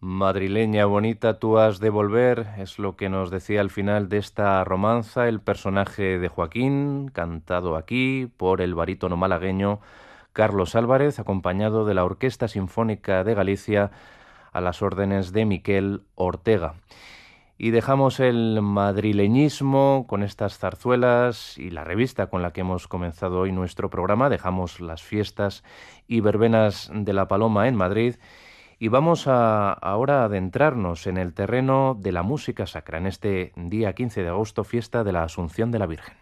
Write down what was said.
Madrileña bonita, tú has de volver, es lo que nos decía al final de esta romanza el personaje de Joaquín, cantado aquí por el barítono malagueño Carlos Álvarez, acompañado de la Orquesta Sinfónica de Galicia a las órdenes de Miquel Ortega. Y dejamos el madrileñismo con estas zarzuelas y la revista con la que hemos comenzado hoy nuestro programa. Dejamos las fiestas y verbenas de la Paloma en Madrid y vamos ahora a adentrarnos en el terreno de la música sacra en este día 15 de agosto, fiesta de la Asunción de la Virgen.